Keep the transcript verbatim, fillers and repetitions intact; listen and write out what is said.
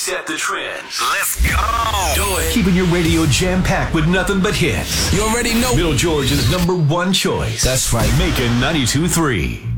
set the trends. Let's go. Do it. Keeping your radio jam-packed with nothing but hits. You already know. Middle Georgia's number one choice. That's right. Macon ninety-two point three.